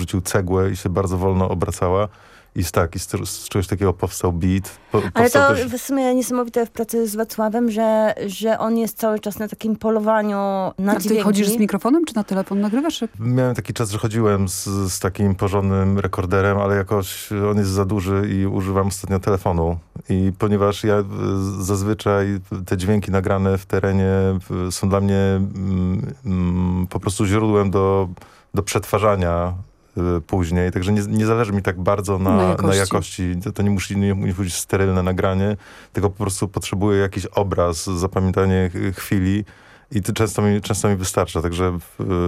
rzucił cegłę i się bardzo wolno obracała. I z czegoś takiego powstał beat. Ale to w sumie niesamowite w pracy z Wacławem, że on jest cały czas na takim polowaniu na dźwięki. Ty chodzisz z mikrofonem, czy na telefon nagrywasz? Miałem taki czas, że chodziłem z takim porządnym rekorderem, ale jakoś on jest za duży i używam ostatnio telefonu. I ponieważ ja zazwyczaj te dźwięki nagrane w terenie są dla mnie po prostu źródłem do przetwarzania później, także nie zależy mi tak bardzo na jakości. To nie musi być sterylne nagranie, tylko po prostu potrzebuję jakiś obraz, zapamiętanie chwili i to często mi wystarcza, także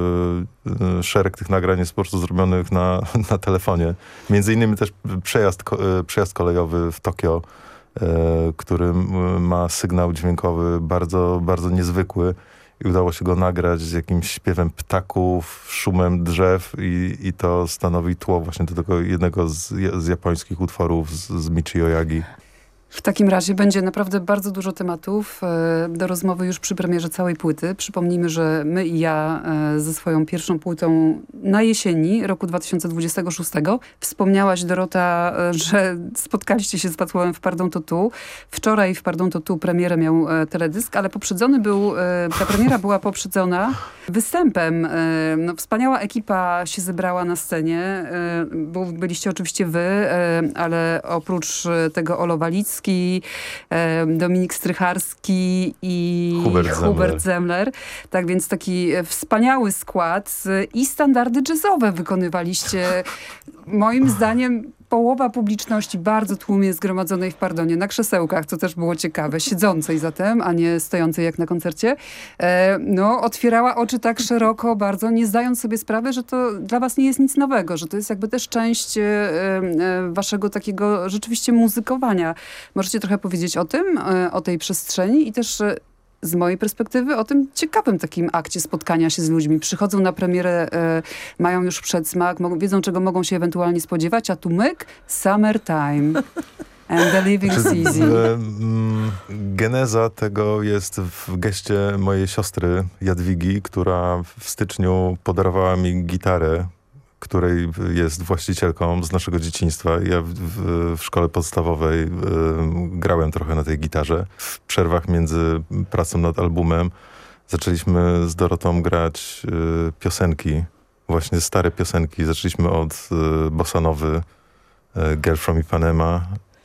szereg tych nagrań jest po prostu zrobionych na telefonie. Między innymi też przejazd kolejowy w Tokio, który ma sygnał dźwiękowy bardzo, bardzo niezwykły. I udało się go nagrać z jakimś śpiewem ptaków, szumem drzew i to stanowi tło właśnie do tego jednego z japońskich utworów z Michio Yagi. W takim razie będzie naprawdę bardzo dużo tematów do rozmowy już przy premierze całej płyty. Przypomnijmy, że My i ja ze swoją pierwszą płytą na jesieni roku 2026. Wspomniałaś, Dorota, że spotkaliście się z Wacławem w Pardon to Tu. Wczoraj w Pardon to Tu premierę miał teledysk, ale ta premiera była poprzedzona występem. Wspaniała ekipa się zebrała na scenie. Byliście oczywiście wy, ale oprócz tego Olo Walicki, Dominik Strycharski i Hubert Zemler. Tak więc taki wspaniały skład i standardy jazzowe wykonywaliście. Moim zdaniem połowa publiczności bardzo tłumnie zgromadzonej w Pardonie na krzesełkach, co też było ciekawe, siedzącej zatem, a nie stojącej jak na koncercie, otwierała oczy tak szeroko bardzo, nie zdając sobie sprawy, że to dla was nie jest nic nowego, że to jest jakby też część waszego takiego rzeczywiście muzykowania. Możecie trochę powiedzieć o tym, o tej przestrzeni i też z mojej perspektywy o tym ciekawym takim akcie spotkania się z ludźmi. Przychodzą na premierę, mają już przedsmak, wiedzą, czego mogą się ewentualnie spodziewać, a tu myk, Summertime and the living is easy. Geneza tego jest w geście mojej siostry Jadwigi, która w styczniu podarowała mi gitarę, której jest właścicielką z naszego dzieciństwa. Ja w szkole podstawowej grałem trochę na tej gitarze. W przerwach między pracą nad albumem zaczęliśmy z Dorotą grać piosenki, właśnie stare piosenki. Zaczęliśmy od bossanowy, Girl from Ipanema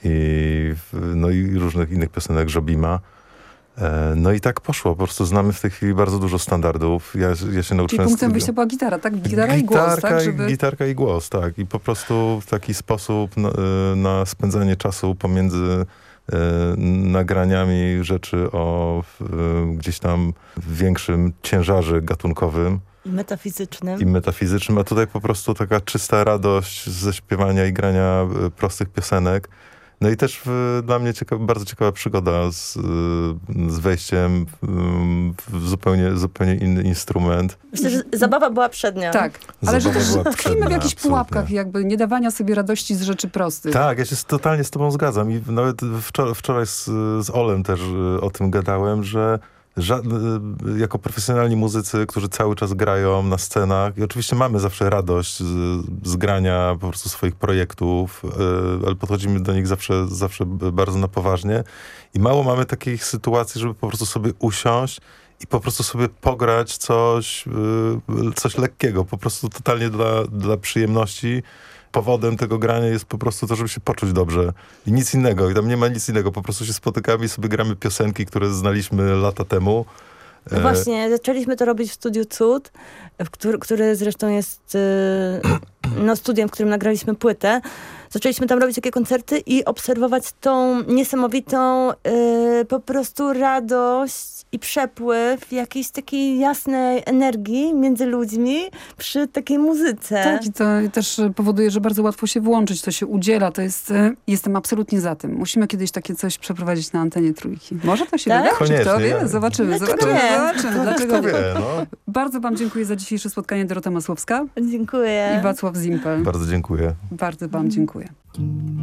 i różnych innych piosenek Jobima. No i tak poszło. Po prostu znamy w tej chwili bardzo dużo standardów. Ja się nauczyłem... Czyli punktem wyjścia była gitara, tak? Gitara i głos, tak? Gitarka i głos, tak. I po prostu w taki sposób na spędzanie czasu pomiędzy nagraniami rzeczy o gdzieś tam większym ciężarze gatunkowym. I metafizycznym. A tutaj po prostu taka czysta radość ze śpiewania i grania prostych piosenek. No i też dla mnie bardzo ciekawa przygoda z wejściem w zupełnie inny instrument. Myślę, że zabawa była przednia. Tak, ale że też tkwimy w jakichś pułapkach, jakby nie dawania sobie radości z rzeczy prostych. Tak, ja się totalnie z tobą zgadzam i nawet wczoraj z Olem też o tym gadałem, że jako profesjonalni muzycy, którzy cały czas grają na scenach i oczywiście mamy zawsze radość z grania po prostu swoich projektów, ale podchodzimy do nich zawsze bardzo na poważnie i mało mamy takich sytuacji, żeby po prostu sobie usiąść i po prostu sobie pograć coś lekkiego, po prostu totalnie dla przyjemności. Powodem tego grania jest po prostu to, żeby się poczuć dobrze. I nic innego. I tam nie ma nic innego. Po prostu się spotykamy i sobie gramy piosenki, które znaliśmy lata temu. No właśnie, zaczęliśmy to robić w Studiu Cud, który zresztą jest studiem, w którym nagraliśmy płytę. Zaczęliśmy tam robić takie koncerty i obserwować tą niesamowitą po prostu radość i przepływ jakiejś takiej jasnej energii między ludźmi przy takiej muzyce. Tak, i to też powoduje, że bardzo łatwo się włączyć, to się udziela, to jest, jestem absolutnie za tym. Musimy kiedyś takie coś przeprowadzić na antenie Trójki. Może to się tak? wydarzy? Koniecznie. Kto wie? Zobaczymy. Dlaczego nie? No. Bardzo wam dziękuję za dzisiejsze spotkanie. Dorota Masłowska Dziękuję. i Wacław Zimpel. Bardzo dziękuję. Bardzo wam dziękuję.